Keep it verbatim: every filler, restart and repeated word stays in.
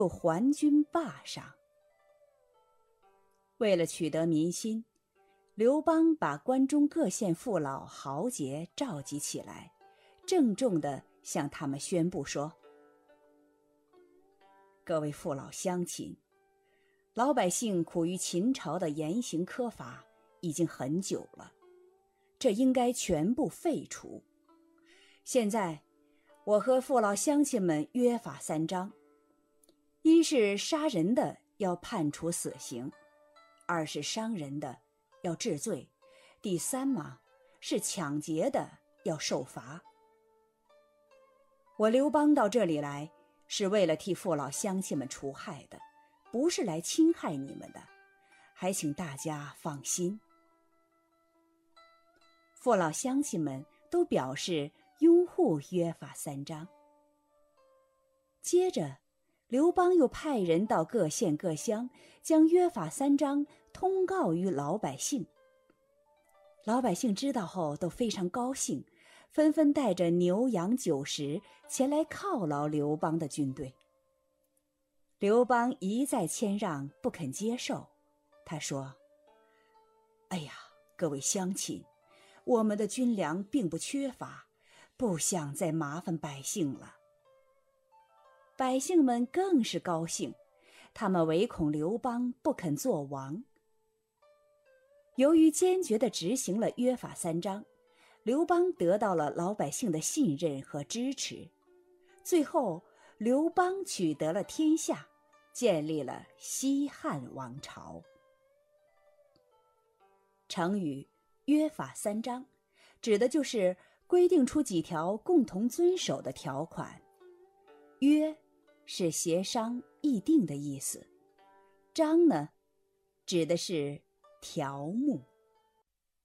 又还军霸上。为了取得民心，刘邦把关中各县父老豪杰召集起来，郑重地向他们宣布说：各位父老乡亲，老百姓苦于秦朝的严刑苛罚已经很久了，这应该全部废除。现在我和父老乡亲们约法三章：一是杀人的要判处死刑，二是伤人的要治罪，第三嘛，是抢劫的要受罚。我刘邦到这里来，是为了替父老乡亲们除害的，不是来侵害你们的，还请大家放心。父老乡亲们都表示拥护约法三章。接着刘邦又派人到各县各乡，将约法三章通告于老百姓。老百姓知道后都非常高兴，纷纷带着牛羊酒食前来犒劳刘邦的军队。刘邦一再谦让，不肯接受。他说：哎呀，各位乡亲，我们的军粮并不缺乏，不想再麻烦百姓了。百姓们更是高兴，他们唯恐刘邦不肯做王。由于坚决地执行了约法三章，刘邦得到了老百姓的信任和支持。最后，刘邦取得了天下，建立了西汉王朝。成语约法三章指的就是规定出几条共同遵守的条款。约是协商议定的意思，章呢，指的是条目。